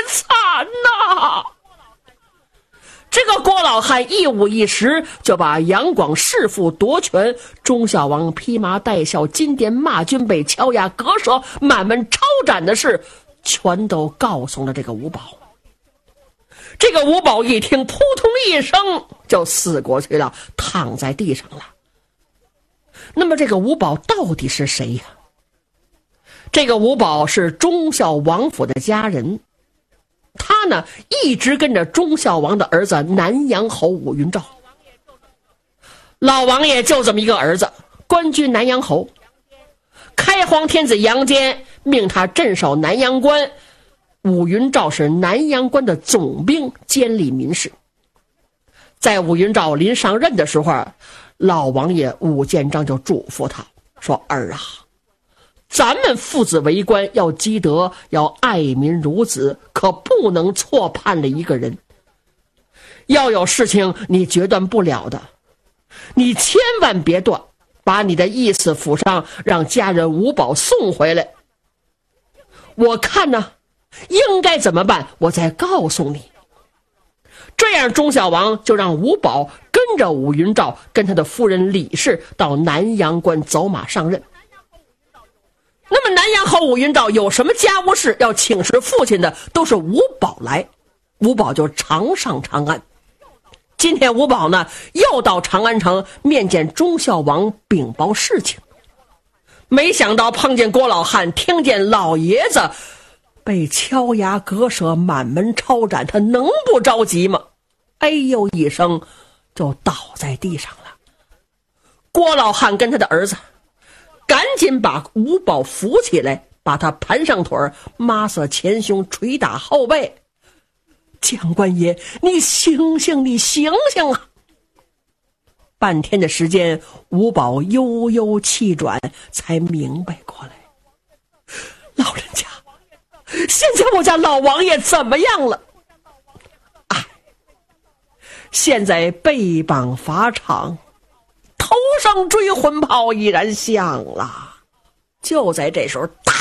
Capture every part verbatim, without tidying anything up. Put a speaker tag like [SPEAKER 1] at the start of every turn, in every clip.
[SPEAKER 1] 惨呐！这个郭老汉一五一十就把杨广弑父夺权，忠孝王披麻戴孝，金殿骂军被敲牙割舌，满门抄斩的事全都告诉了这个吴宝。这个吴宝一听，扑通一声就死过去了，躺在地上了。那么这个吴宝到底是谁呀？这个吴宝是忠孝王府的家人，他呢一直跟着忠孝王的儿子南阳侯武云照。老王爷就这么一个儿子，官居南阳侯。开皇天子杨坚命他镇守南阳关，武云照是南阳关的总兵，监理民事。在武云照临上任的时候，老王爷武建章就嘱咐他说：儿啊，咱们父子为官要积德，要爱民如子，可不能错判了一个人。要有事情你决断不了的，你千万别断，把你的意思府上，让家人吴宝送回来。我看呢，应该怎么办，我再告诉你。这样忠孝王就让吴宝跟着武云照跟他的夫人李氏到南阳关走马上任。那么南阳侯武云照有什么家务事要请示父亲的，都是吴宝来，吴宝就常上长安。今天吴宝呢又到长安城面见忠孝王禀报事情，没想到碰见郭老汉，听见老爷子被敲牙割舌，满门抄斩，他能不着急吗？哎呦一声就倒在地上了。郭老汉跟他的儿子赶紧把吴宝扶起来，把他盘上腿，抹色前胸，捶打后背。将官爷，你醒醒，你醒醒啊！半天的时间，吴宝悠悠气转，才明白过来。老人家，现在我家老王爷怎么样了？哎，现在被绑法场，头上追魂炮已然响了。就在这时候，哒，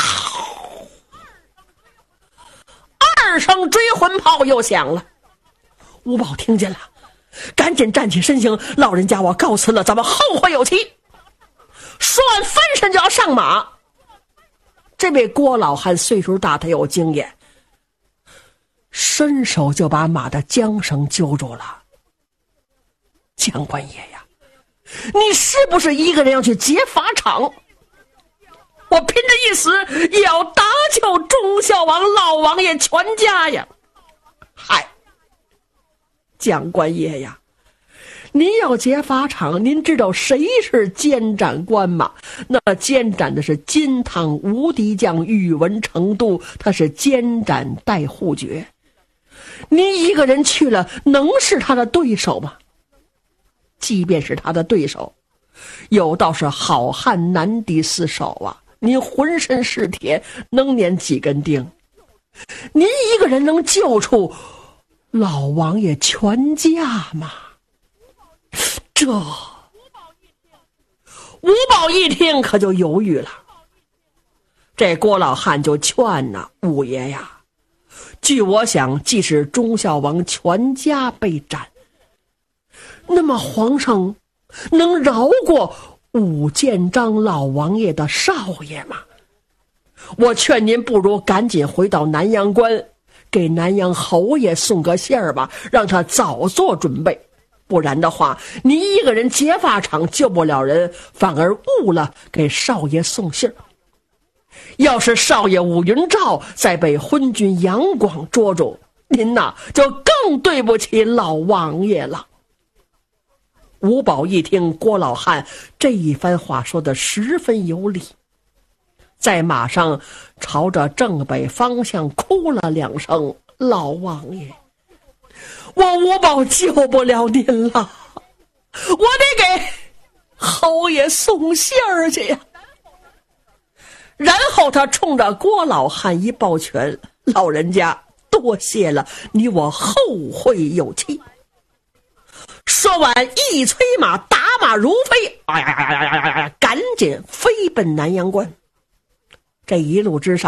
[SPEAKER 1] 二声追魂炮又响了。吴宝听见了，赶紧站起身形：老人家，我告辞了，咱们后会有期。说完翻身就要上马。这位郭老汉岁数大，他有经验，伸手就把马的缰绳揪住了。将官爷呀，你是不是一个人要去劫法场？我拼着一死也要搭救忠孝王老王爷全家呀！嗨，将官爷呀，您要劫法场，您知道谁是监斩官吗？那监斩的是金汤无敌将宇文成都，他是监斩带护爵。您一个人去了，能是他的对手吗？即便是他的对手，有道是好汉难敌四手啊！您浑身是铁，能粘几根钉？您一个人能救出老王爷全家吗？这吴宝一听可就犹豫了。这郭老汉就劝呐：五爷呀，据我想，即使忠孝王全家被斩，那么皇上能饶过武建章老王爷的少爷吗？我劝您不如赶紧回到南阳关，给南阳侯爷送个信儿吧，让他早做准备。不然的话，你一个人劫法场救不了人，反而误了给少爷送信儿。要是少爷武云照再被昏君杨广捉住，您呐就更对不起老王爷了。吴宝一听郭老汉这一番话说得十分有理，在马上朝着正北方向哭了两声：老王爷，我吴宝救不了您了，我得给侯爷送信儿去呀。然后他冲着郭老汉一抱拳：老人家多谢了，你我后会有期。说完一催马，打马如飞，哎呀呀呀呀呀呀，赶紧飞奔南阳关。这一路之上